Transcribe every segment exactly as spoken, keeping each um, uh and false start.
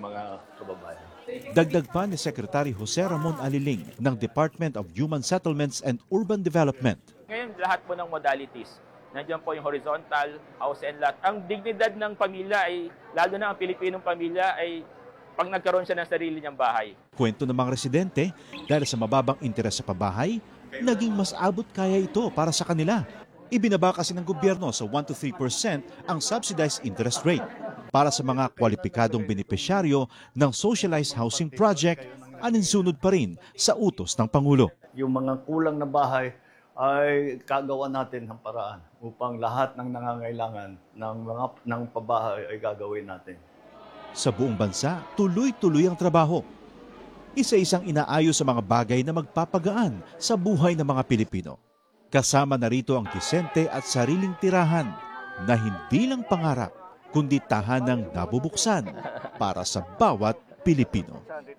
mga kababayan. Dagdag pa ni Secretary Jose Ramon Aliling ng Department of Human Settlements and Urban Development. Ngayon, lahat po ng modalities. Nandiyan po yung horizontal, house and lot. Ang dignidad ng pamilya ay, lalo na ang Pilipinong pamilya, ay pag nagkaroon siya ng sarili niyang bahay. Kwento ng mga residente, dahil sa mababang interes sa pabahay, naging mas abot kaya ito para sa kanila. Ibinaba kasi ng gobyerno sa one to three percent ang subsidized interest rate para sa mga kwalipikadong benepisyaryo ng Socialized Housing Project, aninsunod pa rin sa utos ng Pangulo. Yung mga kulang na bahay ay kagawa natin ng paraan upang lahat ng nangangailangan ng mga ng pabahay ay gagawin natin. Sa buong bansa, tuloy-tuloy ang trabaho. Isa-isang inaayos sa mga bagay na magpapagaan sa buhay ng mga Pilipino. Kasama na rito ang disente at sariling tirahan na hindi lang pangarap, kundi tahanang nabubuksan para sa bawat Pilipino.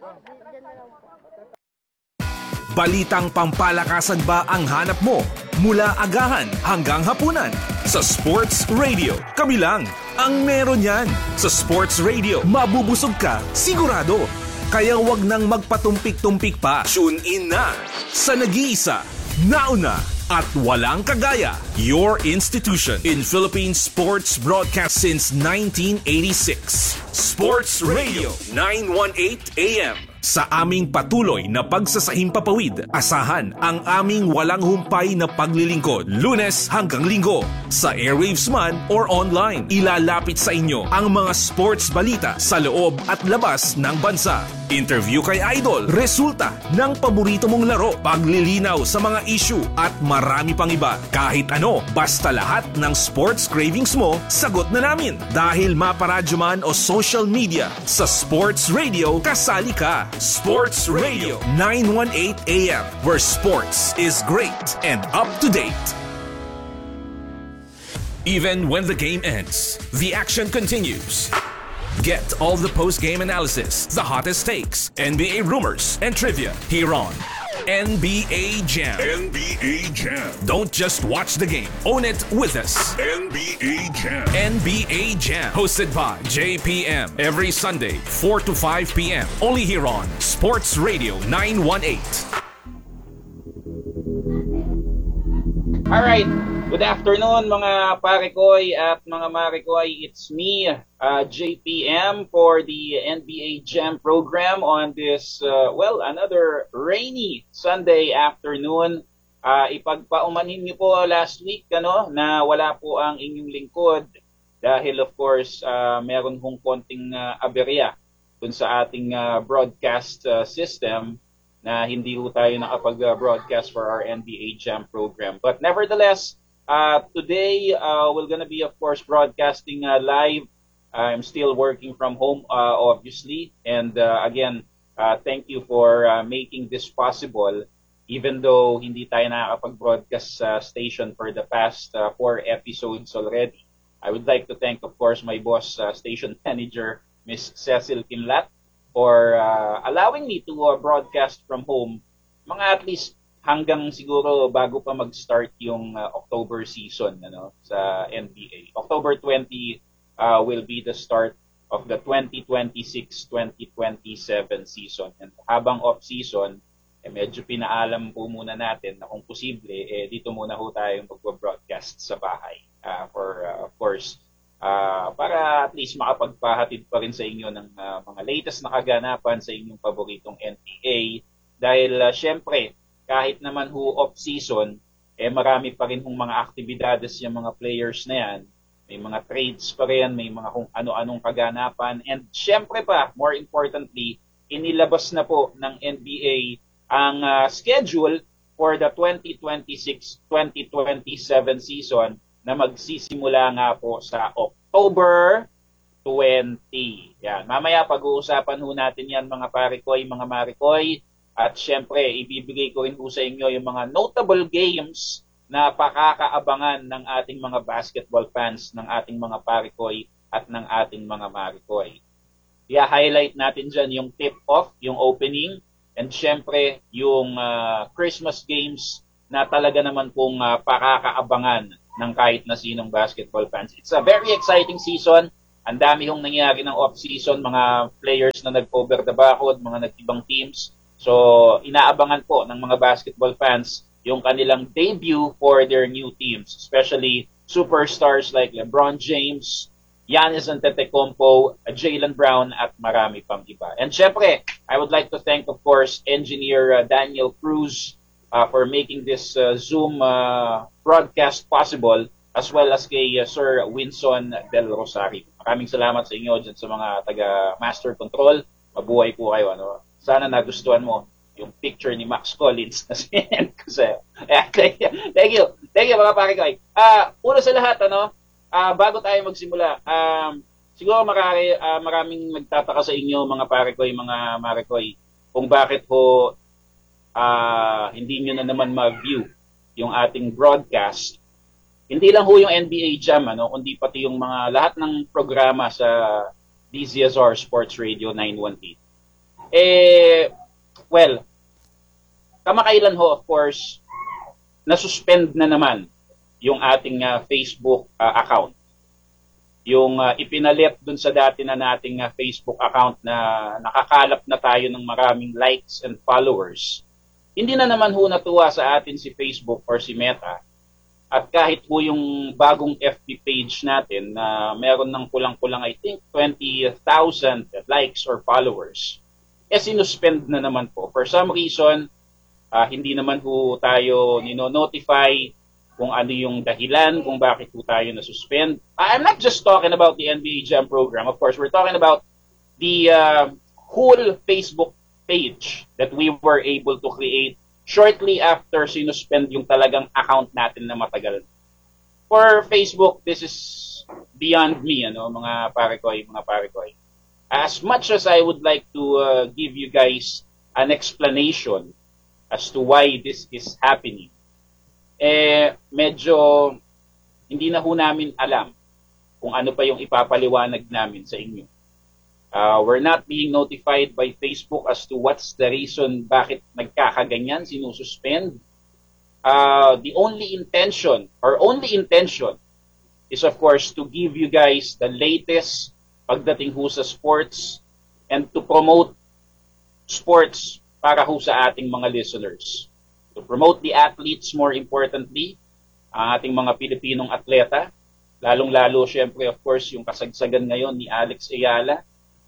Balitang pampalakasan ba ang hanap mo? Mula agahan hanggang hapunan sa Sports Radio. Kami lang ang meron yan. Sa Sports Radio, mabubusog ka sigurado. Kaya wag nang magpatumpik-tumpik pa. Tune in na sa nag-iisa, nauna at walang kagaya, your institution in Philippine sports broadcast since nineteen eighty-six. Sports Radio nine eighteen A M. Sa aming patuloy na pagsasahimpapawid, asahan ang aming walang humpay na paglilingkod, Lunes hanggang Linggo, sa airwaves man or online. Ilalapit sa inyo ang mga sports balita sa loob at labas ng bansa. Interview kay Idol, resulta ng paborito mong laro, paglilinaw sa mga issue at marami pang iba. Kahit ano, basta lahat ng sports cravings mo, sagot na namin. Dahil maparadyo man o social media, sa Sports Radio, kasali ka. Sports Radio nine eighteen A M, where sports is great and up to date. Even when the game ends, the action continues. Get all the post-game analysis, the hottest takes, N B A rumors, and trivia here on N B A Jam. N B A Jam. Don't just watch the game, own it with us. N B A Jam. N B A Jam, hosted by J P M every Sunday, four to five P M Only here on Sports Radio nine eighteen. Alright, good afternoon mga parekoy at mga marikoy. It's me, uh, J P M, for the N B A Jam program on this, uh, well, another rainy Sunday afternoon. Uh, ipagpaumanhin niyo po last week ano, na wala po ang inyong lingkod dahil of course uh, meron hong konting uh, aberya dun sa ating uh, broadcast uh, system na hindi ho tayo nakapag-broadcast for our N B A Jam program. But nevertheless, uh, today uh, we're gonna be, of course, broadcasting uh, live. I'm still working from home, uh, obviously. And uh, again, uh, thank you for uh, making this possible, even though hindi tayo nakakapag-broadcast sa station for the past uh, four episodes already. I would like to thank, of course, my boss, uh, station manager, Miss Cecil Kinlat, for uh, allowing me to uh, broadcast from home mga at least hanggang siguro bago pa mag-start yung uh, October season ano, sa N B A. October twentieth uh, will be the start of the twenty twenty-six twenty twenty-seven season. And habang off-season, eh, medyo pinaalam po muna natin na kung posible, eh, dito muna ho tayong mag-broadcast sa bahay. Uh, for, uh, of course, Uh, para at least makapagpahatid pa rin sa inyo ng uh, mga latest na kaganapan sa inyong paboritong N B A. Dahil uh, syempre, kahit naman ho off-season, eh marami pa rin hong mga aktibidades yung mga players na yan. May mga trades pa rin, may mga kung ano-anong kaganapan. And syempre pa, more importantly, inilabas na po ng N B A ang uh, schedule for the twenty twenty-six twenty twenty-seven season na magsisimula nga po sa October twentieth. Yan. Mamaya pag-uusapan ho natin yan mga parikoy, mga marikoy. At syempre, ibibigay ko rin po sa inyo yung mga notable games na pakakaabangan ng ating mga basketball fans, ng ating mga parikoy at ng ating mga marikoy. I-highlight natin dyan yung tip-off, yung opening, and syempre yung uh, Christmas games na talaga naman pong uh, pakakaabangan ng kahit na sinong basketball fans. It's a very exciting season. Ang dami hong nangyari ng off-season, mga players na nag-over the backhood, mga nag-ibang teams. So, inaabangan po ng mga basketball fans yung kanilang debut for their new teams, especially superstars like LeBron James, Giannis Antetokounmpo, Jaylen Brown, at marami pang iba. And syempre, I would like to thank, of course, engineer uh, Daniel Cruz uh, for making this uh, Zoom uh, broadcast possible, as well as kay uh, Sir Winson Del Rosario. Maraming salamat sa inyo dyan sa mga taga-master control. Mabuhay po kayo. Ano? Sana nagustuhan mo yung picture ni Max Collins na sinend ko sa'yo. Thank you. Thank you. Thank you, mga pare ko. Uh, una sa lahat, ano, uh, bago tayo magsimula, um, siguro marami, uh, maraming nagtataka sa inyo, mga pare ko, mga mare ko, kung bakit ho uh, hindi nyo na naman ma-view yung ating broadcast. Hindi lang ho yung N B A Jam, ano, kundi pati yung mga lahat ng programa sa D Z S R Sports Radio nine one eight. Eh, well, kamakailan ho, of course, na-suspend na naman yung ating uh, Facebook uh, account. Yung uh, ipinalit dun sa dati na nating uh, Facebook account na nakakalap na tayo ng maraming likes and followers. Hindi na naman ho natuwa sa atin si Facebook or si Meta. At kahit po yung bagong F B page natin na uh, meron ng kulang-kulang, I think, twenty thousand likes or followers, eh sinuspend na naman po. For some reason, uh, hindi naman po tayo nino-notify kung ano yung dahilan, kung bakit po tayo na-suspend. I'm not just talking about the N B A Jam program. Of course, we're talking about the uh, whole Facebook page that we were able to create shortly after sinuspend yung talagang account natin na matagal. For Facebook, this is beyond me, ano, mga parekoy, mga parekoy. As much as I would like to uh, give you guys an explanation as to why this is happening, eh, medyo hindi na ho namin alam kung ano pa yung ipapaliwanag namin sa inyo. Uh, we're not being notified by Facebook as to what's the reason bakit nagkakaganyan, sinususpend. Uh, the only intention, or only intention, is of course to give you guys the latest pagdating ho sa sports and to promote sports para ho sa ating mga listeners. To promote the athletes, more importantly, ang ating mga Pilipinong atleta, lalong-lalo syempre of course yung kasagsagan ngayon ni Alex Ayala.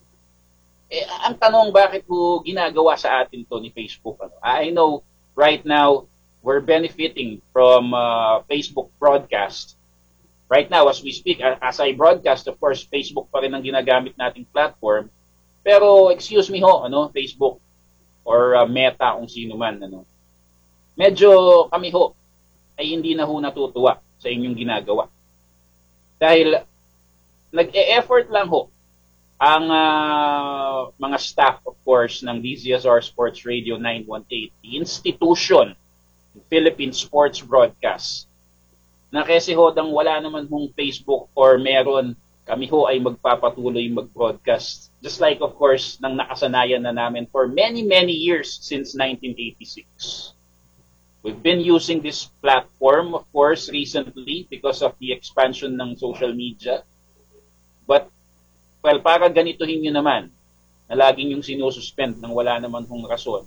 Eh, ang tanong, bakit po ginagawa sa atin to ni Facebook? Ano? I know right now we're benefiting from uh, Facebook broadcast. Right now, as we speak, as I broadcast, of course, Facebook pa rin ang ginagamit nating platform. Pero, excuse me ho, ano, Facebook or uh, Meta, kung sino man, ano, medyo kami ho ay hindi na ho natutuwa sa inyong ginagawa. Dahil nag-e-effort lang ho ang uh, mga staff, of course, ng D Z S R Sports Radio nine one eight, the institution, Philippine Sports Broadcast, na kasi ho dang wala naman hong Facebook or meron, kami ho ay magpapatuloy mag-broadcast. Just like, of course, nang nakasanayan na namin for many, many years since nineteen eighty-six. We've been using this platform, of course, recently because of the expansion ng social media. But, well, para ganituhin nyo naman, na laging yung sinususpend nang wala naman hong rason,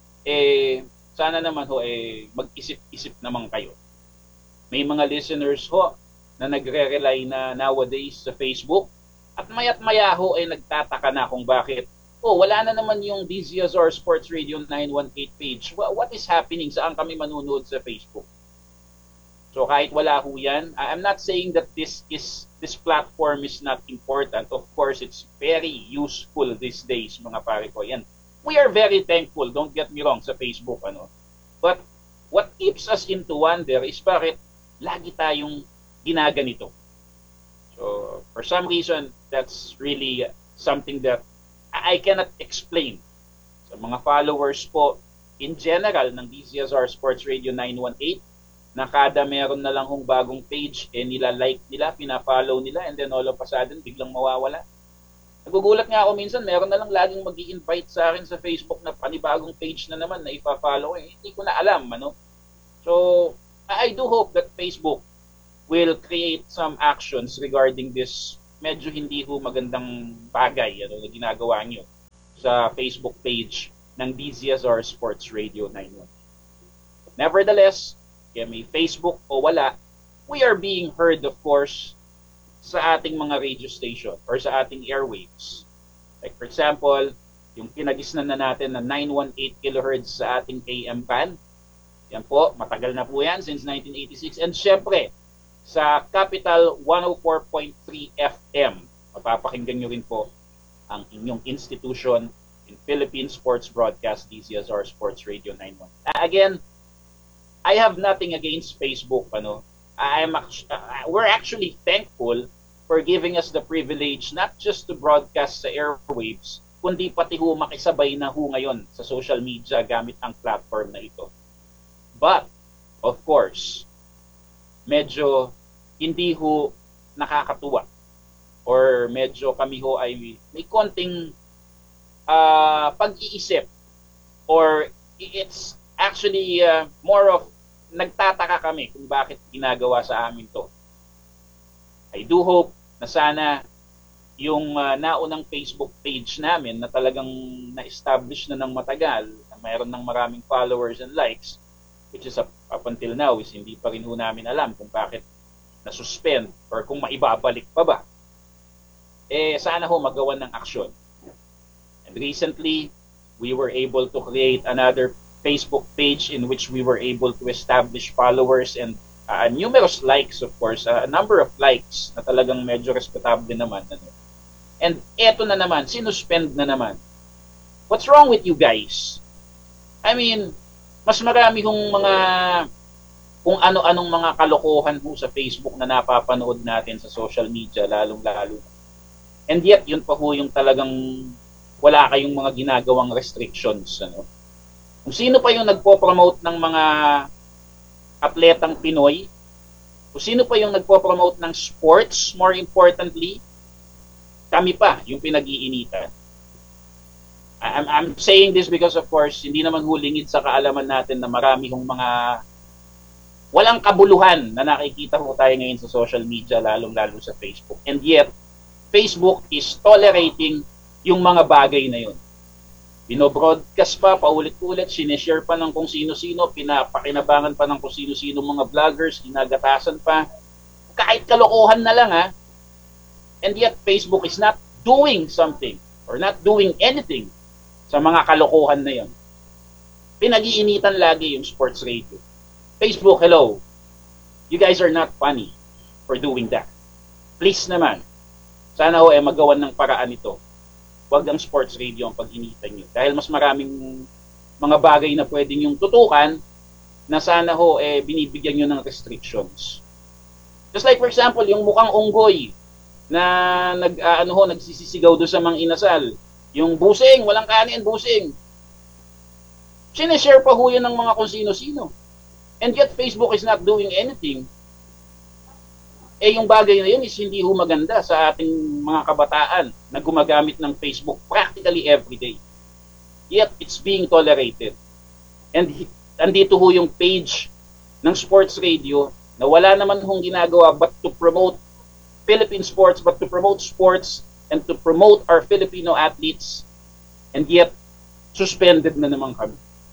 eh, sana naman ho, eh, mag-isip-isip naman kayo. May mga listeners ho na nagre-rely na nowadays sa Facebook at mayat maya ho ay nagtataka na kung bakit, oh, wala na naman yung D Z S R Sports Radio nine one eight page. What is happening? Saan kami manunood sa Facebook? So kahit wala ho yan, I'm not saying that this is this platform is not important. Of course, it's very useful these days, mga pare ko. Yan. We are very thankful, don't get me wrong, sa Facebook, ano. But what keeps us into wonder is bakit lagi tayong ginaganito. So, for some reason, that's really something that I cannot explain. Sa mga followers po, in general, ng D Z S R Sports Radio nine one eight, na kada meron na lang hong bagong page, eh nila-like nila, pina-follow nila, and then all of a sudden, biglang mawawala. Nagugulat nga ako minsan, meron na lang laging mag-i-invite sa akin sa Facebook na panibagong page na naman na ipa-follow. Eh, hindi ko na alam, ano? So, I do hope that Facebook will create some actions regarding this medyo hindi ho magandang bagay ano, na ginagawa nyo sa Facebook page ng D Z S R Sports Radio nine one. Nevertheless, kaya may Facebook o wala, we are being heard, of course, sa ating mga radio station or sa ating airwaves. Like for example, yung pinagisnan na natin na nine one eight kilohertz sa ating A M band. Yan po, matagal na po yan, since nineteen eighty-six. And syempre, sa Capital one oh four point three F M, mapapakinggan nyo rin po ang inyong institution in Philippine Sports Broadcast, D Z S R Sports Radio nine one. Uh, again, I have nothing against Facebook. Ano? I am uh, we're actually thankful for giving us the privilege not just to broadcast sa airwaves, kundi pati ho makisabay na ho ngayon sa social media gamit ang platform na ito. But, of course, medyo hindi ho nakakatuwa or medyo kami ho ay may konting uh, pag-iisip or it's actually uh, more of nagtataka kami kung bakit ginagawa sa amin to. I do hope na sana yung uh, naunang Facebook page namin na talagang na-establish na ng matagal, na mayroon ng maraming followers and likes, which is up, up until now is hindi pa rin ho namin alam kung bakit na-suspend or kung maibabalik pa ba. Eh, sana ho magawan ng aksyon. And recently, we were able to create another Facebook page in which we were able to establish followers and uh, numerous likes, of course, uh, a number of likes na talagang medyo respectable naman. Ano. And eto na naman, sinuspend na naman. What's wrong with you guys? I mean, mas marami hong mga kung ano-anong mga kalokohan ho sa Facebook na napapanood natin sa social media, lalong-lalo. And yet, yun pa ho yung talagang wala kayong mga ginagawang restrictions. Ano? Kung sino pa yung nagpo-promote ng mga atletang Pinoy, kung sino pa yung nagpo-promote ng sports, more importantly, kami pa yung pinag-iinitan. I'm, I'm saying this because of course, hindi naman hulingid sa kaalaman natin na marami hong mga walang kabuluhan na nakikita ho tayo ngayon sa social media, lalong-lalo sa Facebook. And yet, Facebook is tolerating yung mga bagay na yun. Binobroadcast pa, paulit-ulit, sineshare pa ng kung sino-sino, pinapakinabangan pa ng kung sino-sino mga vloggers, ginagatasan pa. Kahit kalokohan na lang ha. And yet, Facebook is not doing something or not doing anything sa mga kalokohan na yun. Pinag-iinitan lagi yung sports radio. Facebook, hello. You guys are not funny for doing that. Please naman. Sana ho eh magawan ng paraan ito. Huwag ang sports radio ang pag-initan nyo. Dahil mas maraming mga bagay na pwedeng yung tutukan na sana ho eh binibigyan nyo ng restrictions. Just like for example, yung mukhang unggoy na nag, uh, ano ho, nagsisisigaw doon sa mga inasal. Yung busing, walang kanin, busing. Sineshare pa ho yun ng mga kung sino-sino. And yet Facebook is not doing anything. Eh yung bagay na yun is hindi ho maganda sa ating mga kabataan na gumagamit ng Facebook practically every day. Yet it's being tolerated. And andito ho yung page ng sports radio na wala naman hong ginagawa but to promote Philippine sports, but to promote sports and to promote our Filipino athletes. And yet suspended na naman kami.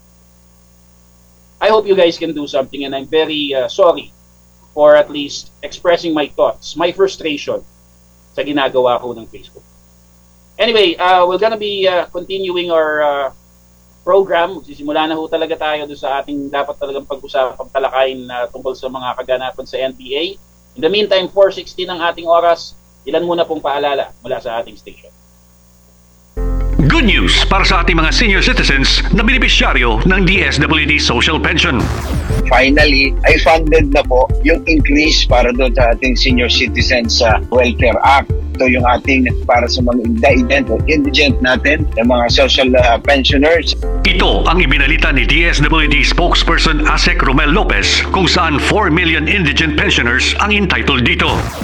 I hope you guys can do something and I'm very uh, sorry for at least expressing my thoughts, my frustration sa ginagawa ko ng Facebook. Anyway, uh, we're gonna be uh, continuing our uh, program. Sisimula na ho talaga tayo doon sa ating dapat talagang pag-usapan, talakayin uh, tungkol sa mga kaganapan sa N B A. In the meantime, four sixteen ang ating oras. Ilan muna pong paalala mula sa ating station. Good news para sa ating mga senior citizens na benepisyaryo ng D S W D Social Pension. Finally, ay funded na po yung increase para doon sa ating Senior Citizens uh, Welfare Act. Ito yung ating para sa mga indigent o indigent natin, yung mga social uh, pensioners. Ito ang ibinalita ni D S W D spokesperson Asek Romel Lopez kung saan four million indigent pensioners ang entitled dito.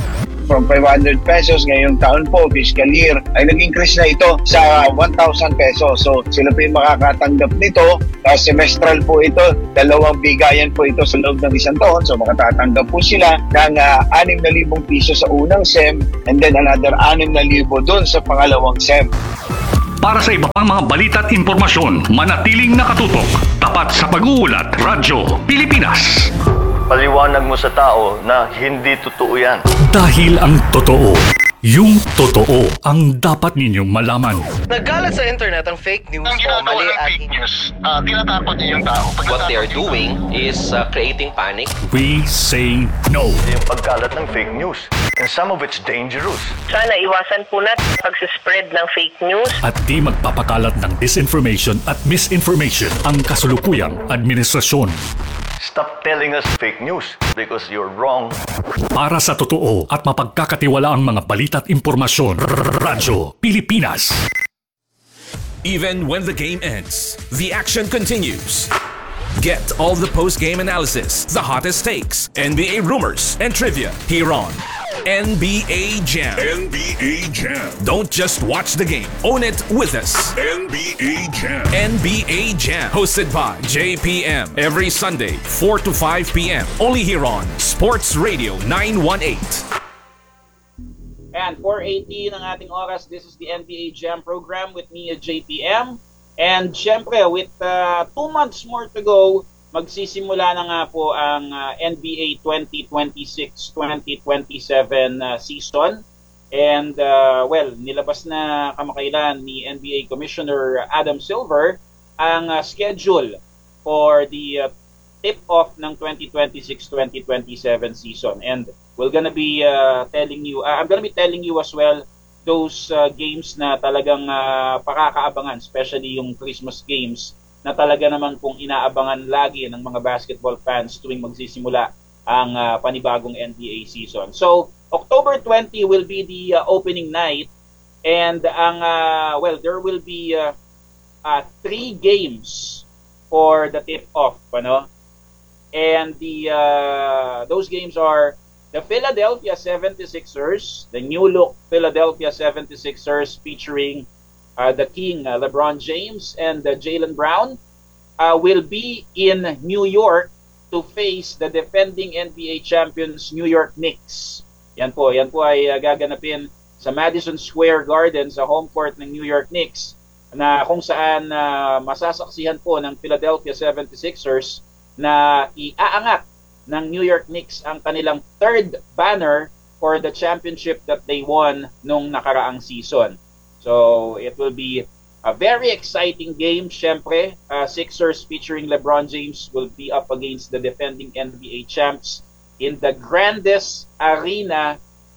from five hundred pesos. Ngayong taon po, fiscal year, ay nag-increase na ito sa one thousand pesos. So sila po yung makakatanggap nito. Uh, semestral po ito, dalawang bigayan po ito sa loob ng isang taon. So makatatanggap po sila ng uh, anim na libong piso sa unang SEM and then another anim na libo dun sa pangalawang SEM. Para sa iba pang mga balita at impormasyon, manatiling nakatutok. Tapat sa pag-uulat, Radyo Pilipinas. Paliwanag mo sa tao na hindi totoo yan. Dahil ang totoo, yung totoo ang dapat ninyong malaman. Nagkalat sa internet ang fake news ang o mali ng at fake news, uh, tinatapon niya yung tao. Pag what they are doing is uh, creating panic. We say no. Yung pagkalat ng fake news. And some of it's dangerous. Sana iwasan po natin pag-spread ng fake news. At di magpapakalat ng disinformation at misinformation ang kasulukuyang administrasyon. Stop telling us fake news because you're wrong. Para sa totoo at mapagkakatiwalaang mga balita at impormasyon, Radyo Pilipinas. Even when the game ends, the action continues. Get all the post-game analysis, the hottest takes, N B A rumors, and trivia here on N B A Jam. N B A Jam. Don't just watch the game, own it with us. N B A Jam. N B A Jam, hosted by J P M every Sunday, four to five p.m. Only here on Sports Radio nine one eight. And four eighteen ng ating oras, this is the N B A Jam program with me, J P M. And syempre, with uh, two months more to go, magsisimula na nga po ang uh, N B A twenty twenty-six twenty twenty-seven uh, season. And, uh, well, nilabas na kamakailan ni N B A Commissioner Adam Silver ang uh, schedule for the uh, tip-off ng twenty twenty-six twenty twenty-seven season. And we're gonna be uh, telling you, uh, I'm gonna be telling you as well those uh, games na talagang uh, pakakaabangan, especially yung Christmas games na talaga naman pong inaabangan lagi ng mga basketball fans tuwing magsisimula ang uh, panibagong N B A season. So, October twentieth will be the uh, opening night and ang uh, well, there will be uh, uh, three games for the tip-off, ano? And the uh, those games are the Philadelphia seventy-sixers, the new-look Philadelphia seventy-sixers featuring uh, the King, uh, LeBron James, and uh, Jaylen Brown, uh, will be in New York to face the defending N B A champions New York Knicks. Yan po, yan po ay uh, gaganapin sa Madison Square Garden sa home court ng New York Knicks na kung saan uh, masasaksihan po ng Philadelphia seventy-sixers na iaangat ng New York Knicks ang kanilang third banner for the championship that they won nung nakaraang season. So, it will be a very exciting game. Siyempre, uh, Sixers featuring LeBron James will be up against the defending N B A champs in the grandest arena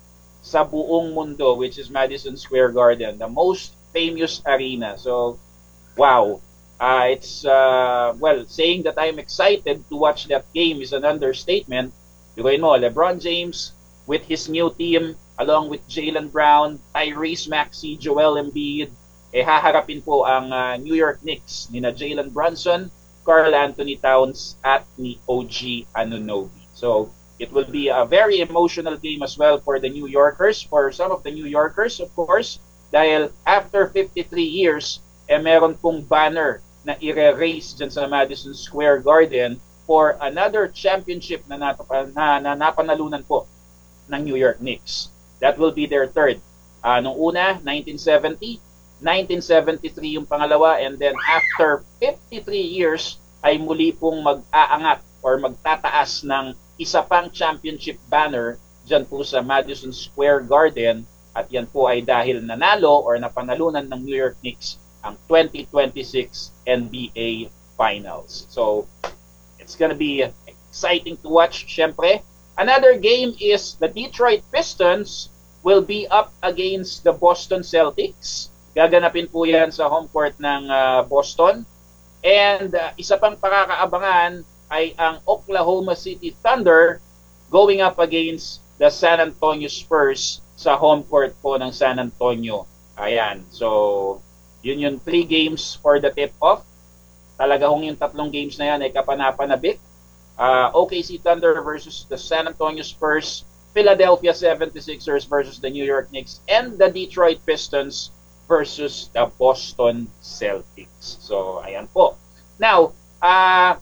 sa buong mundo, which is Madison Square Garden, the most famous arena. So, wow. Uh, it's, uh, well, saying that I'm excited to watch that game is an understatement. Because, mo, LeBron James with his new team, along with Jaylen Brown, Tyrese Maxey, Joel Embiid, eh haharapin po ang uh, New York Knicks ni na Jalen Brunson, Karl Anthony Towns, at ni O G Anunoby. So, it will be a very emotional game as well for the New Yorkers, for some of the New Yorkers, of course, dahil after fifty-three years, eh meron pong banner na i-raise dyan sa Madison Square Garden for another championship na, natapa, na, na napanalunan po ng New York Knicks. That will be their third. Uh, nung una, nineteen seventy, nineteen seventy-three yung pangalawa, and then after fifty-three years, ay muli pong mag-aangat or magtataas ng isa pang championship banner dyan po sa Madison Square Garden, at yan po ay dahil nanalo or napanalunan ng New York Knicks ang twenty twenty-six N B A Finals. So, it's gonna be exciting to watch, syempre. Another game is the Detroit Pistons will be up against the Boston Celtics. Gaganapin po yan sa home court ng uh, Boston. And uh, isa pang pakakaabangan ay ang Oklahoma City Thunder going up against the San Antonio Spurs sa home court po ng San Antonio. Ayan, so yun yung three games for the tip-off. Talaga hong yung tatlong games na yan ay kapanapanabik. Uh, O K C Thunder versus the San Antonio Spurs Philadelphia seventy-sixers versus the New York Knicks, and the Detroit Pistons versus the Boston Celtics. So, ayan po. Now, ah, uh,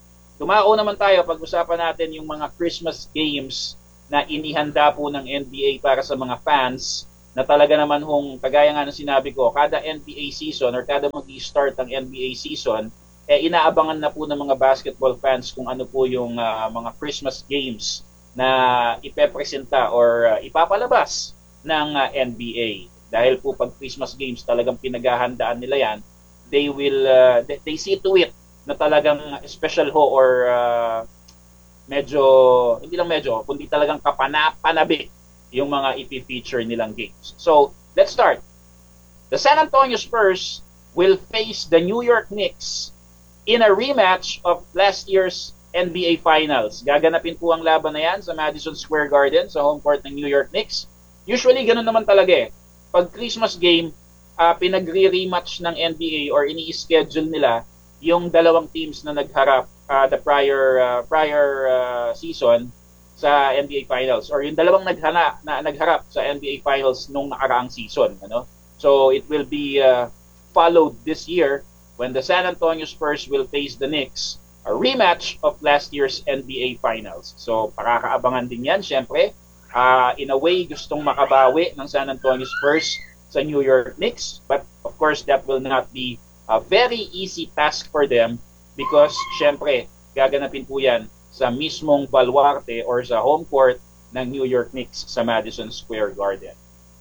tumao naman tayo, pag-usapan natin yung mga Christmas games na inihanda po ng N B A para sa mga fans, na talaga naman hong, kagaya nga ng sinabi ko, kada N B A season or kada mag-i-start ang N B A season, eh inaabangan na po ng mga basketball fans kung ano po yung uh, mga Christmas games na ipepresenta or uh, ipapalabas ng uh, N B A. Dahil po pag Christmas games talagang pinaghahandaan nila yan, they will, uh, they, they see to it na talagang special ho or uh, medyo, hindi lang medyo, kundi talagang kapanapanabi yung mga ipi-feature nilang games. So, let's start. The San Antonio Spurs will face the New York Knicks in a rematch of last year's N B A Finals. Gaganapin po ang laban na yan sa Madison Square Garden, sa home court ng New York Knicks. Usually, ganun naman talaga eh. Pag Christmas game, uh, pinagre-rematch ng N B A or ini-schedule nila yung dalawang teams na nagharap uh, the prior uh, prior uh, season sa N B A Finals, or yung dalawang naghana, na nagharap sa N B A Finals nung nakaraang season. Ano? So, it will be uh, followed this year when the San Antonio Spurs will face the Knicks, a rematch of last year's N B A Finals. So, pakakaabangan din yan, syempre. Uh, in a way, gustong makabawi ng San Antonio Spurs sa New York Knicks. But, of course, that will not be a very easy task for them because, syempre, gaganapin po yan sa mismong baluarte or sa home court ng New York Knicks sa Madison Square Garden.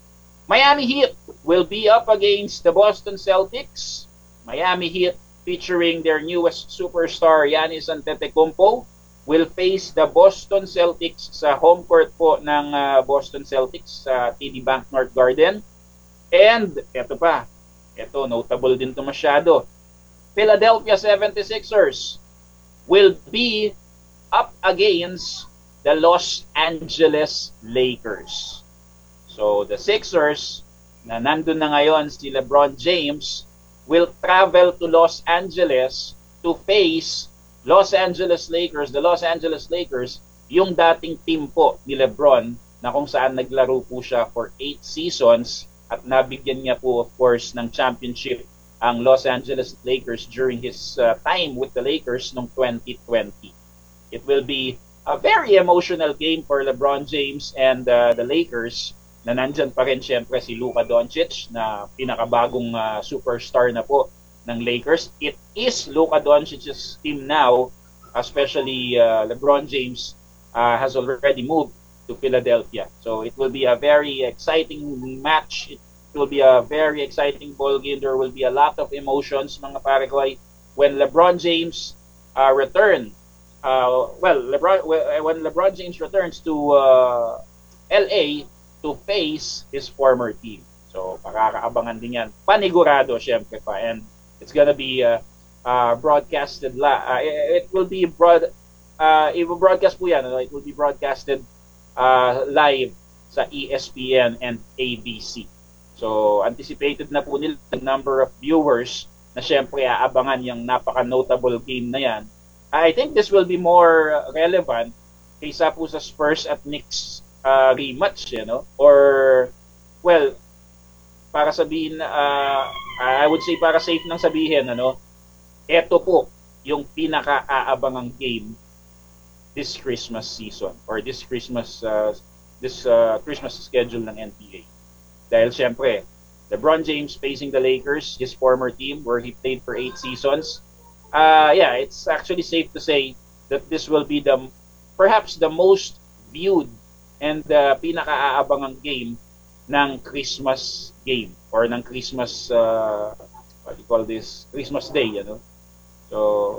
Miami Heat will be up against the Boston Celtics. Miami Heat, featuring their newest superstar Giannis Antetokounmpo, will face the Boston Celtics sa home court po ng uh, Boston Celtics sa T D Bank North Garden. And eto pa, eto notable din to masyado. Philadelphia seventy-sixers will be up against the Los Angeles Lakers. So the Sixers, na nandun na ngayon si LeBron James, will travel to Los Angeles to face Los Angeles Lakers, the Los Angeles Lakers, yung dating team po ni LeBron na kung saan naglaro po siya for eight seasons at nabigyan niya po of course ng championship ang Los Angeles Lakers during his uh, time with the Lakers noong twenty twenty. It will be a very emotional game for LeBron James and uh, the Lakers, na nandyan pa rin syempre si Luka Doncic na pinakabagong uh, superstar na po ng Lakers. It is Luka Doncic's team now, especially uh, LeBron James uh, has already moved to Philadelphia. So it will be a very exciting match. It will be a very exciting ball game. There will be a lot of emotions, mga pare ko, when LeBron James uh, return. Uh, well, LeBron, when LeBron James returns to uh, L A to face his former team. So, pakakaabangan din yan. Panigurado, syempre pa. And it's gonna be uh, uh, broadcasted. La uh, it, it will be broad. Uh, it will broadcast po yan. It will be broadcasted uh, live sa E S P N and A B C. So, anticipated na po nila the number of viewers na syempre aabangan yung napaka-notable game na yan. I think this will be more relevant kaysa po sa Spurs at Knicks uh, rematch, you know? Or, well, para sabihin, uh, I would say para safe nang sabihin, ano, eto po yung pinaka-aabangang game this Christmas season or this Christmas uh, this uh, Christmas schedule ng N B A. Dahil syempre, LeBron James facing the Lakers, his former team where he played for eight seasons. Uh, yeah, it's actually safe to say that this will be the perhaps the most viewed and the pinaka-aabangang game ng Christmas game or ng Christmas uh, what do you call this? Christmas Day, you know. So,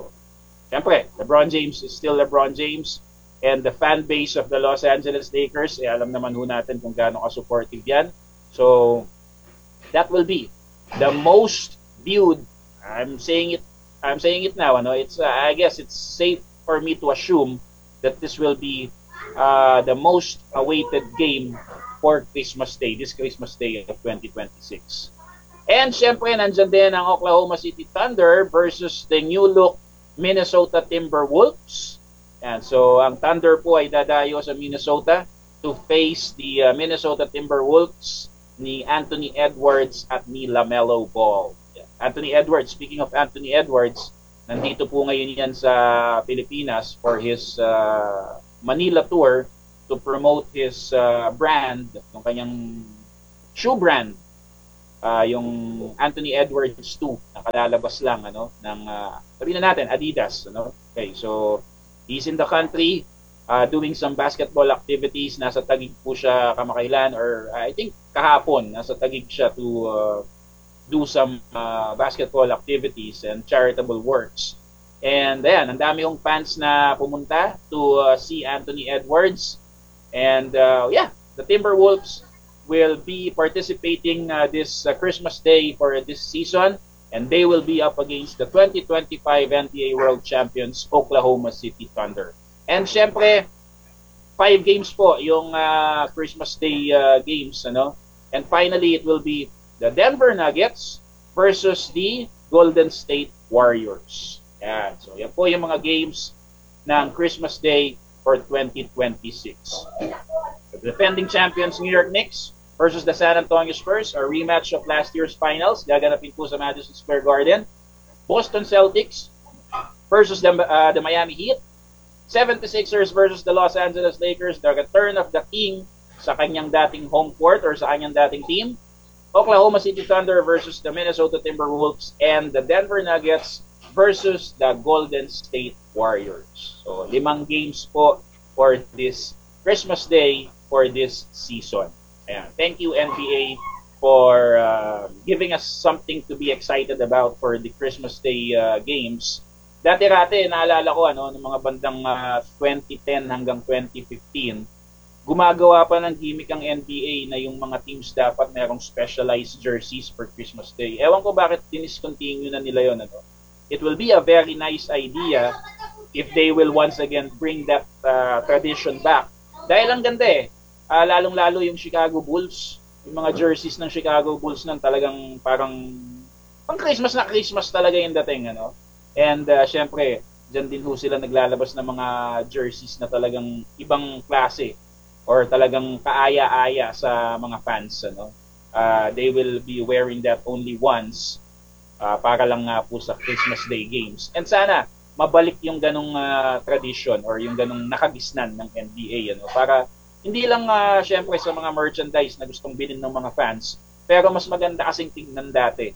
syempre, LeBron James is still LeBron James, and the fan base of the Los Angeles Lakers, eh, alam naman ho natin kung gaano ka-supportive yan. So, that will be the most viewed. I'm saying it I'm saying it now, ano, it's uh, I guess it's safe for me to assume that this will be uh, the most awaited game for Christmas Day, this Christmas Day of twenty twenty-six. And syempre, nandyan din ang Oklahoma City Thunder versus the new look Minnesota Timberwolves. And so, ang Thunder po ay dadayo sa Minnesota to face the uh, Minnesota Timberwolves ni Anthony Edwards at ni LaMelo Ball. Anthony Edwards, speaking of Anthony Edwards, nandito po ngayon yan sa Pilipinas for his uh, Manila tour to promote his uh, brand, yung kanyang shoe brand, uh, yung Anthony Edwards two, nakalalabas lang ano, ng, uh, sabihin na natin, Adidas. Ano? Okay, so he's in the country uh, doing some basketball activities. Nasa Taguig po siya kamakailan, or uh, I think kahapon, nasa Taguig siya to uh, do some uh, basketball activities and charitable works. And ayan, ang dami yung fans na pumunta to uh, see Anthony Edwards. And uh, yeah, the Timberwolves will be participating uh, this uh, Christmas Day for this season. And they will be up against the twenty twenty-five N B A World Champions, Oklahoma City Thunder. And syempre, five games po yung uh, Christmas Day uh, games. Ano? And finally, it will be the Denver Nuggets versus the Golden State Warriors. Yan. So, yan po yung mga games ng Christmas Day for twenty twenty-six. The defending champions New York Knicks versus the San Antonio Spurs, a rematch of last year's finals. Gaganapin po sa Madison Square Garden. Boston Celtics versus the, uh, the Miami Heat. seventy-sixers versus the Los Angeles Lakers. The return of the king sa kanyang dating home court or sa kanyang dating team. Oklahoma City Thunder versus the Minnesota Timberwolves, and the Denver Nuggets versus the Golden State Warriors. So, limang games po for this Christmas Day for this season. Ayan. Thank you, N B A, for uh, giving us something to be excited about for the Christmas Day uh, games. Dati-rati, naalala ko, ano, ng mga bandang uh, twenty ten hanggang twenty fifteen, gumagawa pa ng gimmick ang N B A na yung mga teams dapat merong specialized jerseys for Christmas Day. Ewan ko bakit diniscontinue na nila yon, ano. It will be a very nice idea if they will once again bring that uh, tradition back. Dahil ang ganda eh, uh, lalong-lalo yung Chicago Bulls, yung mga jerseys ng Chicago Bulls nang talagang parang pang Christmas na Christmas talaga yung dating, ano. And uh, syempre, dyan din ho sila naglalabas ng mga jerseys na talagang ibang klase or talagang kaaya-aya sa mga fans, ano. Uh, they will be wearing that only once uh, para lang nga uh, po sa Christmas Day games. And sana mabalik yung ganong uh, tradition or yung ganong nakagisnan ng N B A, ano, para hindi lang uh, syempre sa mga merchandise na gustong bilhin ng mga fans, pero mas maganda kasing tingnan dati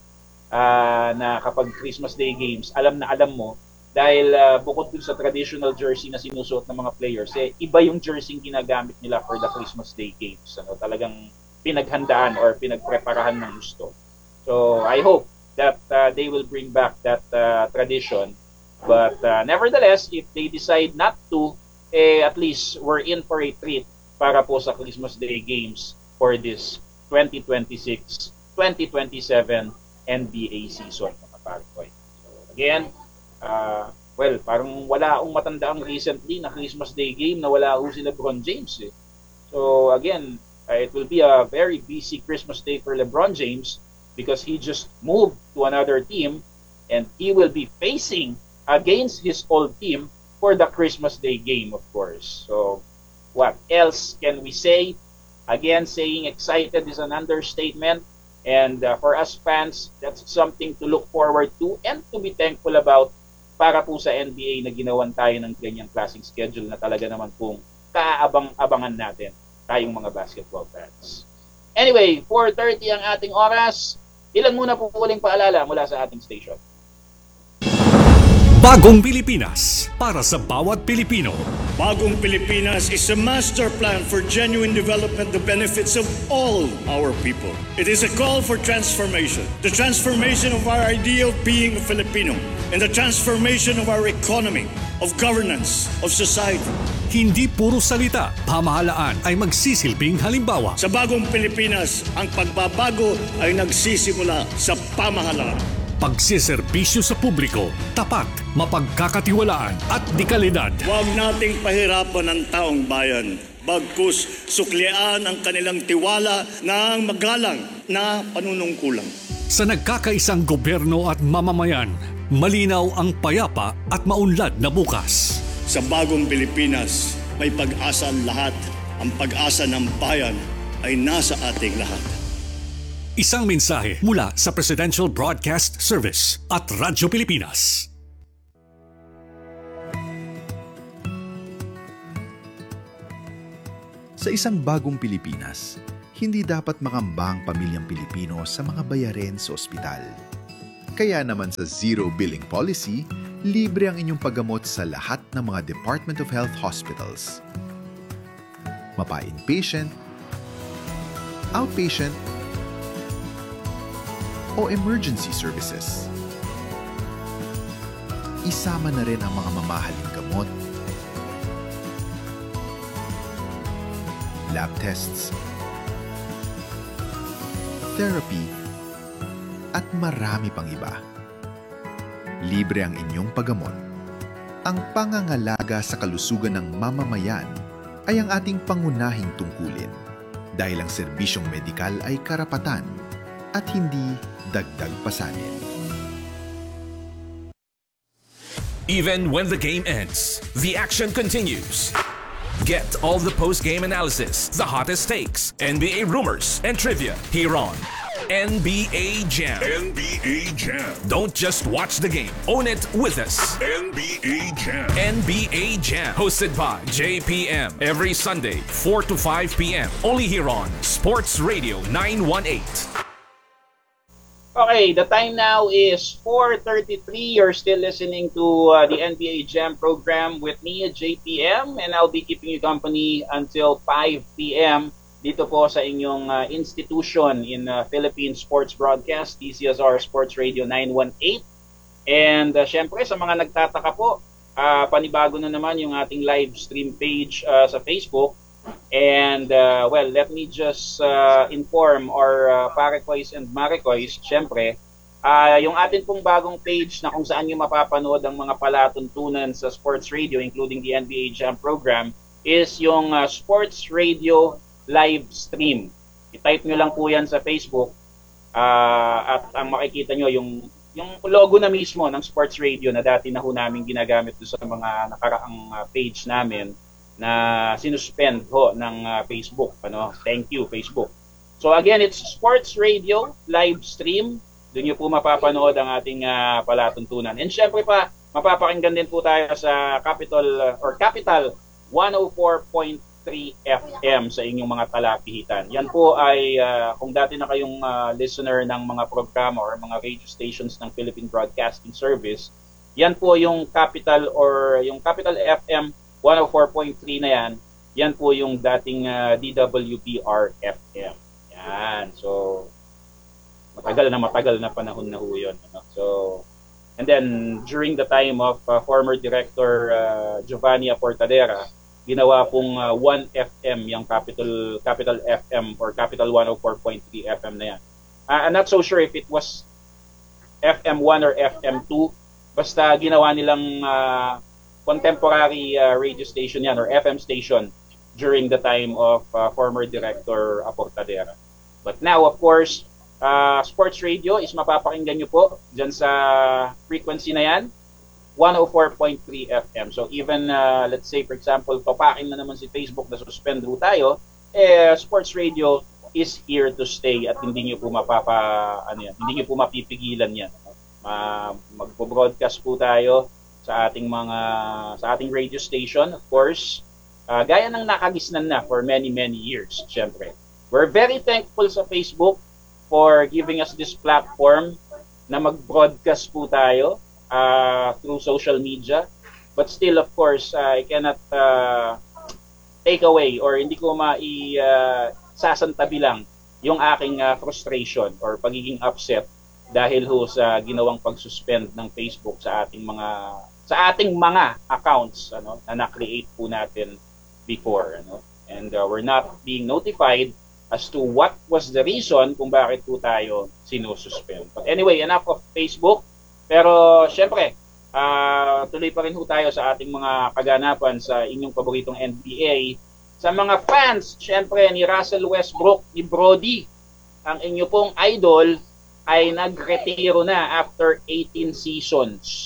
uh, na kapag Christmas Day games, alam na alam mo. Dahil uh, bukod dun sa traditional jersey na sinusuot ng mga players, eh, iba yung jersey ginagamit nila for the Christmas Day games. Ano, talagang pinaghandaan or pinagpreparahan ng gusto. So I hope that uh, they will bring back that uh, tradition. But uh, nevertheless, if they decide not to, eh, at least we're in for a treat para po sa Christmas Day games for this twenty twenty-six twenty twenty-seven N B A season, mga Parikoy. So again, Uh, well, parang wala akong matandaang recently na Christmas Day game na wala ako si LeBron James eh. So again, uh, it will be a very busy Christmas Day for LeBron James because he just moved to another team and he will be facing against his old team for the Christmas Day game, of course. So what else can we say? Again, saying excited is an understatement. And uh, for us fans, that's something to look forward to and to be thankful about para po sa N B A na ginawan tayo ng ganyang klaseng schedule na talaga naman pong kaabang-abangan natin tayong mga basketball fans. Anyway, four thirty ang ating oras. Ilan muna po uling paalala mula sa ating station. Bagong Pilipinas para sa bawat Pilipino. Bagong Pilipinas is a master plan for genuine development, the benefits of all our people. It is a call for transformation. The transformation of our idea of being a Filipino and the transformation of our economy, of governance, of society. Hindi puro salita, pamahalaan ay magsisilbing halimbawa. Sa Bagong Pilipinas, ang pagbabago ay nagsisimula sa pamahalaan. Pagsiservisyo sa publiko, tapat, mapagkakatiwalaan at dekalidad. Huwag nating pahirapan ang taong bayan. Bagkus suklian ang kanilang tiwala ng magalang na panunungkulan. Sa nagkakaisang gobyerno at mamamayan, malinaw ang payapa at maunlad na bukas. Sa Bagong Pilipinas, may pag-asa ang lahat Ang pag-asa ng bayan ay nasa ating lahat. Isang mensahe mula sa Presidential Broadcast Service at Radyo Pilipinas. Sa isang bagong Pilipinas, hindi dapat makamba ang pamilyang Pilipino sa mga bayarin sa ospital. Kaya naman sa Zero Billing Policy, libre ang inyong paggamot sa lahat ng mga Department of Health hospitals. Mapa-inpatient, outpatient, o emergency services. Isama na rin ang mga mamahaling gamot, lab tests, therapy, at marami pang iba. Libre ang inyong paggamot. Ang pangangalaga sa kalusugan ng mamamayan ay ang ating pangunahing tungkulin dahil ang serbisyong medikal ay karapatan at hindi dagdag pasanin. Even when the game ends, the action continues. Get all the post-game analysis, the hottest takes, N B A rumors, and trivia here on N B A Jam. N B A Jam. Don't just watch the game, own it with us. N B A Jam. N B A Jam, hosted by J P M every Sunday, four to five p.m. Only here on Sports Radio nine one eight. Okay, the time now is four thirty-three. You're still listening to uh, the N B A Jam program with me, J P M, and I'll be keeping you company until five p.m. dito po sa inyong uh, institution in uh, Philippine Sports Broadcast, T C S R Sports Radio nine one eight. And uh, syempre, sa mga nagtataka po, uh, panibago na naman yung ating live stream page uh, sa Facebook. And, uh, well, let me just uh, inform our uh, Parekoys and Marekoys, syempre, uh, yung atin pong bagong page na kung saan nyo mapapanood ang mga palatuntunan sa Sports Radio, including the N B A Jam program, is yung uh, Sports Radio live stream. I-type nyo lang po yan sa Facebook uh, at ang makikita nyo yung, yung logo na mismo ng Sports Radio na dati na ho namin ginagamit doon sa mga nakaraang uh, page namin na sinuspend ho ng uh, Facebook. Ano? Thank you, Facebook. So again, it's Sports Radio live stream. Doon nyo po mapapanood ang ating uh, palatuntunan. And syempre pa, mapapakinggan din po tayo sa Capital or Capital one oh four point three F M sa inyong mga talapihitan. Yan po ay uh, kung dati na kayong uh, listener ng mga programa or mga radio stations ng Philippine Broadcasting Service, yan po yung Capital or yung Capital F M one oh four point three na yan, yan po yung dating uh, D W P R F M. Yan. So, matagal na matagal na panahon na ho yun. Ano? So, and then, during the time of uh, former Director uh, Giovanni Aportadera, ginawa pong uh, one F M, yung Capital, Capital F M or Capital one oh four point three F M na yan. Uh, I'm not so sure if it was F M one or F M two, basta ginawa nilang uh, contemporary uh, radio station yan or F M station during the time of uh, former Director Aportadera. But now, of course, uh, Sports Radio is mapapakinggan nyo po dyan sa frequency na yan, one oh four point three F M. So even, uh, let's say, for example, topakin na naman si Facebook na suspend ho tayo, eh, Sports Radio is here to stay at hindi nyo po mapapa, ano yan, hindi nyo po mapipigilan yan. Uh, magpo-broadcast po tayo sa ating mga sa ating radio station, of course, uh, gaya ng nakagisnan na for many many years. Syempre, we're very thankful sa Facebook for giving us this platform na mag-broadcast po tayo uh, through social media, but still, of course, uh, I cannot uh, take away or hindi ko mai uh, sasantabi lang yung aking uh, frustration or pagiging upset dahil ho sa ginawang pag-suspend ng Facebook sa ating mga sa ating mga accounts, ano, na na-create po natin before, ano. And uh, we're not being notified as to what was the reason kung bakit po tayo sinususpend. But anyway, enough of Facebook. Pero syempre, uh, tuloy pa rin po tayo sa ating mga kaganapan sa inyong paboritong N B A. Sa mga fans, syempre, ni Russell Westbrook, ni Brody, ang inyo pong idol ay nagretiro na after eighteen seasons.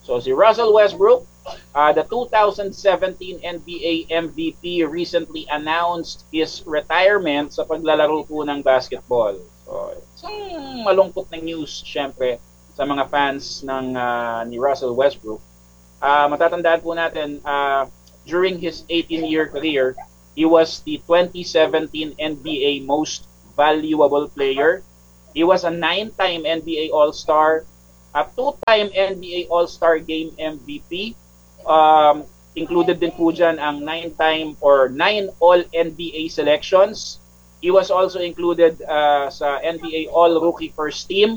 So si Russell Westbrook, uh, the two thousand seventeen N B A M V P, recently announced his retirement sa paglalaro po ng basketball. So isang malungkot na news syempre sa mga fans ng uh, ni Russell Westbrook. Uh, matatandaan po natin, uh, during his eighteen-year career, he was the twenty seventeen N B A Most Valuable Player. He was a nine-time N B A All-Star, a two-time N B A All-Star Game M V P. Um, included din po dyan ang nine-time or nine All-N B A selections. He was also included uh, sa N B A All-Rookie First Team.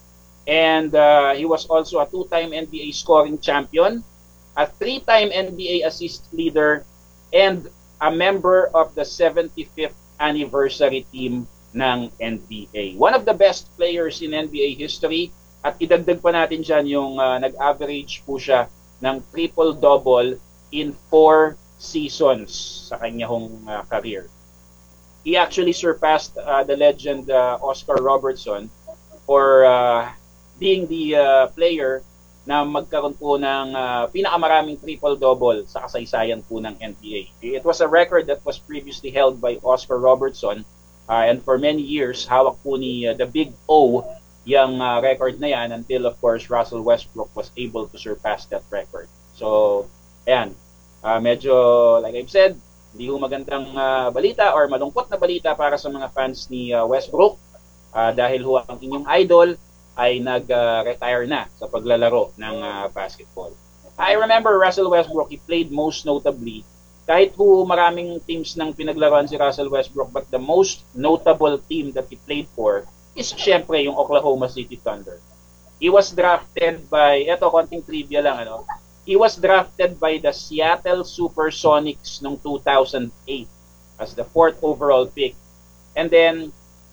And uh, he was also a two-time N B A scoring champion, a three-time N B A assist leader, and a member of the seventy-fifth anniversary team ng N B A. One of the best players in N B A history, at idagdag pa natin dyan yung uh, nag-average po siya ng triple-double in four seasons sa kanyang uh, career. He actually surpassed uh, the legend uh, Oscar Robertson for uh, being the uh, player na magkaroon po ng uh, pinakamaraming triple-double sa kasaysayan po ng N B A. It was a record that was previously held by Oscar Robertson, uh, and for many years, hawak po ni uh, the Big O yung uh, record na yan until, of course, Russell Westbrook was able to surpass that record. So, ayan, uh, medyo, like I've said, hindi ho magandang uh, balita or malungkot na balita para sa mga fans ni uh, Westbrook uh, dahil ho ang inyong idol ay nag-retire uh, na sa paglalaro ng uh, basketball. I remember Russell Westbrook, he played most notably, kahit po maraming teams nang pinaglaruan si Russell Westbrook, but the most notable team that he played for is syempre yung Oklahoma City Thunder. He was drafted by, eto konting trivia lang, ano, he was drafted by the Seattle Supersonics noong two thousand eight as the fourth overall pick. And then,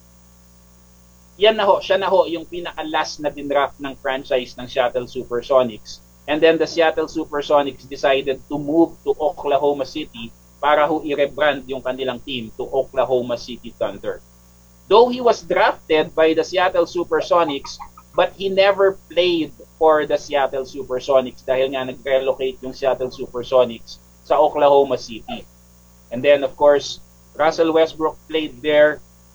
yan na ho, siya na ho yung pinaka-last na dinraft ng franchise ng Seattle Supersonics. And then the Seattle Supersonics decided to move to Oklahoma City para ho i-rebrand yung kanilang team to Oklahoma City Thunder. Though he was drafted by the Seattle Supersonics, but he never played for the Seattle Supersonics dahil nga nag-relocate yung Seattle Supersonics sa Oklahoma City. And then, of course, Russell Westbrook played there,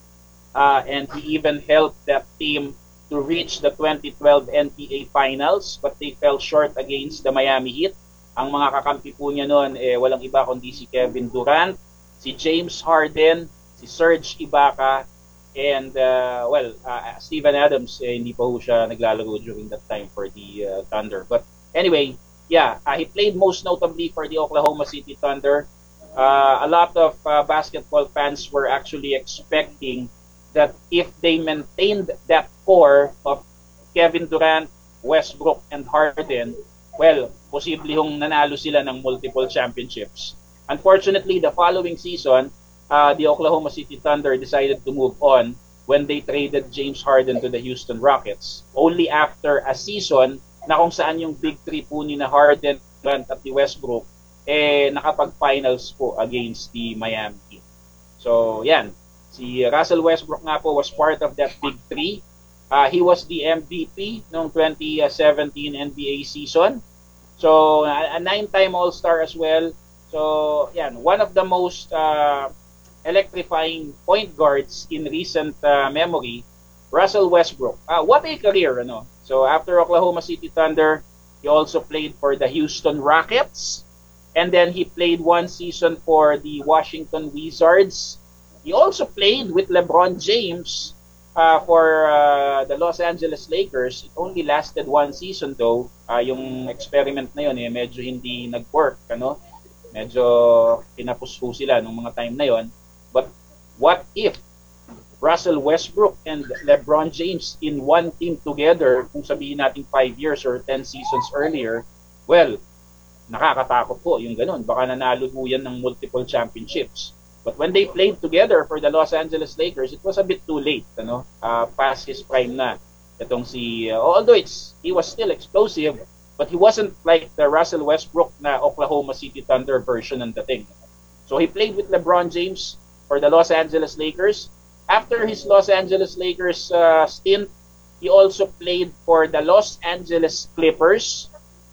uh, and he even helped that team to reach the twenty twelve N B A Finals, but they fell short against the Miami Heat. Ang mga kakampi po niya noon, eh, walang iba kundi si Kevin Durant, si James Harden, si Serge Ibaka, and, uh, well, uh, Steven Adams, eh, hindi pa ho siya naglalaro during that time for the uh, Thunder. But anyway, yeah, uh, he played most notably for the Oklahoma City Thunder. Uh, a lot of uh, basketball fans were actually expecting that if they maintained that core of Kevin Durant, Westbrook, and Harden, well, posible hong nanalo sila ng multiple championships. Unfortunately, the following season, Uh, the Oklahoma City Thunder decided to move on when they traded James Harden to the Houston Rockets. Only after a season na kung saan yung big three po ni na Harden, Durant at ni Westbrook eh nakapag-finals po against the Miami Heat. So, yan. Si Russell Westbrook nga po was part of that big three. Uh, he was the M V P noong twenty seventeen N B A season. So, a, a nine-time All-Star as well. So, yan. One of the most uh, electrifying point guards in recent uh, memory, Russell Westbrook. Uh, what a career, ano? So after Oklahoma City Thunder, he also played for the Houston Rockets, and then he played one season for the Washington Wizards. He also played with LeBron James uh, for uh, the Los Angeles Lakers. It only lasted one season though. Uh, yung experiment na yun, eh, medyo hindi nag-work, ano? Medyo pinapus po sila nung mga time na yon. But what if Russell Westbrook and LeBron James in one team together, kung sabihin natin five years or ten seasons earlier, well, nakakatakot po yung ganun. Baka nanalo po yan ng multiple championships. But when they played together for the Los Angeles Lakers, it was a bit too late. Ano? Uh, past his prime na. Itong si, uh, although it's, he was still explosive, but he wasn't like the Russell Westbrook na Oklahoma City Thunder version ng dating. So he played with LeBron James for the Los Angeles Lakers. After his Los Angeles Lakers uh, stint, he also played for the Los Angeles Clippers.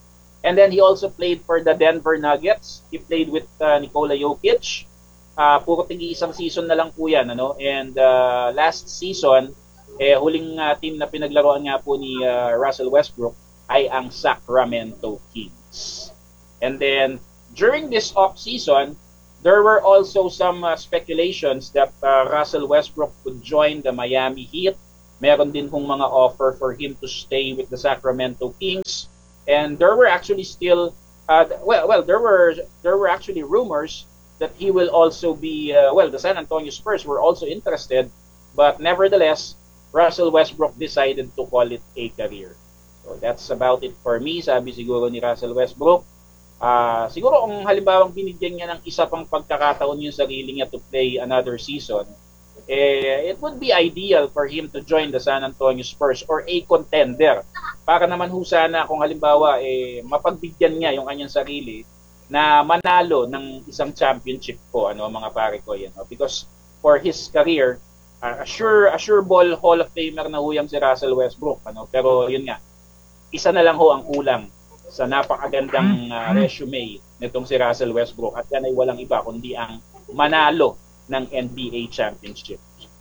And then he also played for the Denver Nuggets. He played with uh, Nikola Jokic. Uh, puro tigi isang season na lang po yan. Ano? And uh, last season, eh, huling uh, team na pinaglaruan nga po ni uh, Russell Westbrook ay ang Sacramento Kings. And then, during this off-season, there were also some uh, speculations that uh, Russell Westbrook could join the Miami Heat. Meron din pong mga offer for him to stay with the Sacramento Kings. And there were actually still, uh, well, well, there were there were actually rumors that he will also be, uh, well, the San Antonio Spurs were also interested. But nevertheless, Russell Westbrook decided to call it a career. So that's about it for me, sabi siguro ni Russell Westbrook. Uh, siguro kung halimbawang binigyan niya ng isa pang pagkakataon yung sarili niya to play another season, eh, it would be ideal for him to join the San Antonio Spurs or a contender. Para naman ho sana kung halimbawa eh, mapagbigyan niya yung kanyang sarili na manalo ng isang championship po, ano, mga pare ko yan. No? Because for his career, uh, a sure, a sure ball Hall of Famer na huyang si Russell Westbrook. Ano? Pero yun nga, isa na lang ho ang kulang sa napakagandang uh, resume nitong si Russell Westbrook at yan ay walang iba kundi ang manalo ng N B A championship.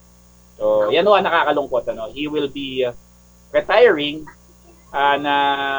So, yan ho ang nakakalungkot. Ano? He will be uh, retiring uh, na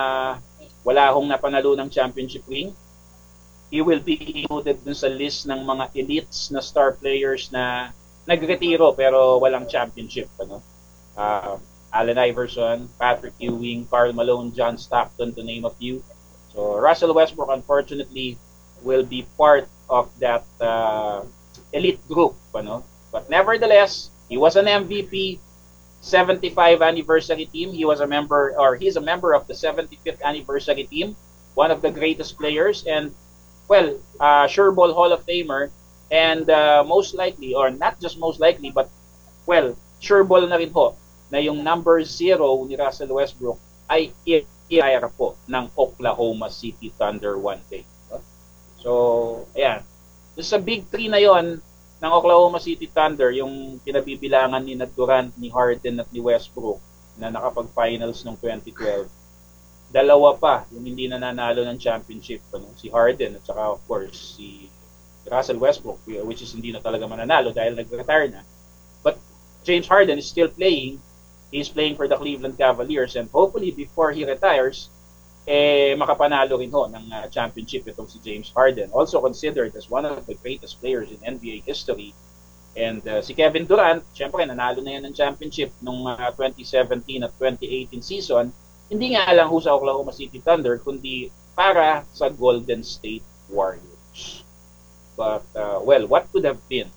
wala hong napanalo ng championship ring. He will be included dun sa list ng mga elites na star players na nagretiro pero walang championship. Ano? Uh, Allen Iverson, Patrick Ewing, Karl Malone, John Stockton, to name a few. So Russell Westbrook, unfortunately, will be part of that uh, elite group. Ano? But nevertheless, he was an M V P, seventy-five anniversary team. He was a member, or he's a member of the seventy-fifth anniversary team, one of the greatest players, and well, uh, sure ball Hall of Famer, and uh, most likely, or not just most likely, but well, sure ball na rin ho na yung number zero ni Russell Westbrook ay i-hire po ng Oklahoma City Thunder one day. So, ayan. Sa big three na yon ng Oklahoma City Thunder, yung pinabibilangan ni Durant, ni Harden at ni Westbrook na nakapag-finals noong twenty twelve, dalawa pa yung hindi na nanalo ng championship. Ano? Si Harden at saka of course si Russell Westbrook, which is hindi na talaga mananalo dahil nag-retire na. But James Harden is still playing. He's playing for the Cleveland Cavaliers and hopefully before he retires, eh, makapanalo rin ho ng uh, championship itong si James Harden. Also considered as one of the greatest players in N B A history. And uh, si Kevin Durant, syempre nanalo na yan ng championship nung uh, twenty seventeen at twenty eighteen season. Hindi nga lang ho sa Oklahoma City Thunder, kundi para sa Golden State Warriors. But, uh, well, what could have been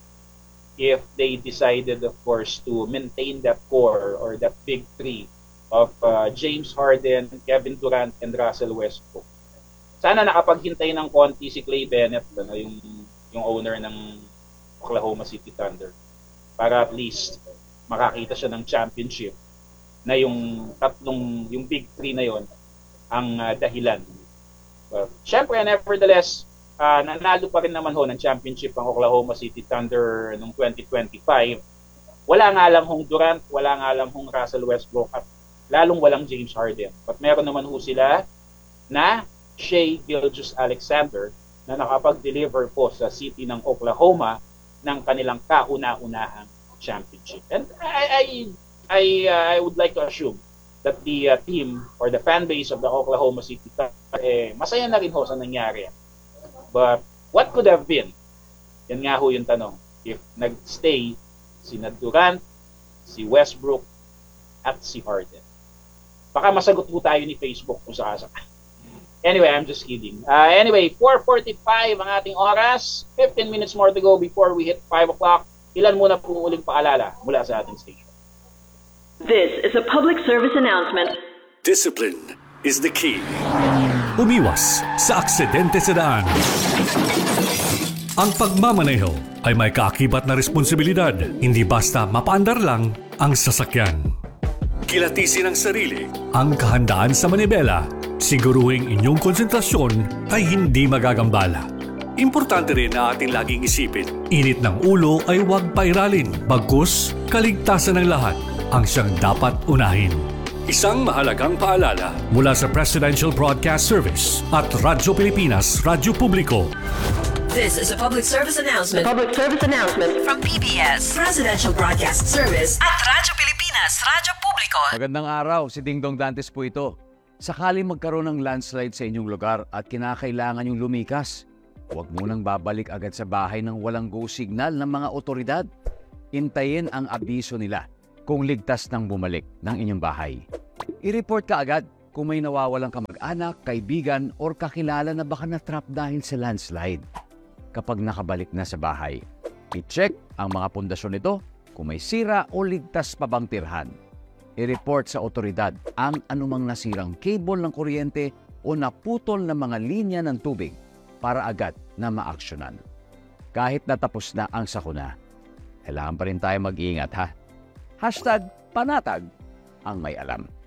if they decided, of course, to maintain that core or that big three of uh, James Harden, Kevin Durant, and Russell Westbrook. Sana nakapaghintay ng konti si Clay Bennett, ano, yung, yung owner ng Oklahoma City Thunder, para at least makakita siya ng championship na yung tatlong, yung big three na yon ang uh, dahilan. But, syempre, nevertheless, Uh, nanalo pa rin naman ho ng championship ang Oklahoma City Thunder noong twenty twenty-five. Wala nga lang hong Durant, wala nga lang hong Russell Westbrook at lalong walang James Harden. But meron naman ho sila na Shai Gilgeous-Alexander na nakapag-deliver po sa city ng Oklahoma ng kanilang kauna-unahang championship. And I I I, uh, I would like to assume that the uh, team or the fan base of the Oklahoma City Thunder eh, masaya na rin ho sa nangyari. But what could have been? Yan nga ho yung tanong. If nag-stay si Durant, si Westbrook, at si Harden. Baka masagot po tayo ni Facebook kung sakasaka. Anyway, I'm just kidding. Uh, anyway, four forty-five ang ating oras. fifteen minutes more to go before we hit five o'clock. Ilan muna po uling paalala mula sa ating station. This is a public service announcement. Discipline is the key. Umiwas sa aksidente sa daan. Ang pagmamaneho ay may kaakibat na responsibilidad, hindi basta mapaandar lang ang sasakyan. Kilatisin ang sarili, ang kahandaan sa manibela, siguruhing inyong konsentrasyon ay hindi magagambala. Importante rin na ating laging isipin, init ng ulo ay huwag pairalin, bagkus kaligtasan ng lahat ang siyang dapat unahin. Isang mahalagang paalala mula sa Presidential Broadcast Service at Radyo Pilipinas, Radyo Publiko. This is a public service announcement. Public service announcement From P B S, Presidential Broadcast Service at Radyo Pilipinas, Radyo Publiko. Magandang araw, si Dingdong Dantes po ito. Sakali magkaroon ng landslide sa inyong lugar at kinakailangan yung lumikas, huwag munang babalik agad sa bahay ng walang go signal ng mga otoridad. Intayin ang abiso nila kung ligtas nang bumalik ng inyong bahay. I-report ka agad kung may nawawalang kamag-anak, kaibigan, or kakilala na baka na-trap dahil sa landslide. Kapag nakabalik na sa bahay, i-check ang mga pundasyon nito kung may sira o ligtas pa bang tirhan. I-report sa otoridad ang anumang nasirang cable ng kuryente o naputol na mga linya ng tubig para agad na maaksyonan. Kahit natapos na ang sakuna, kailangan pa rin tayo mag-iingat ha. Hashtag panatag ang may alam.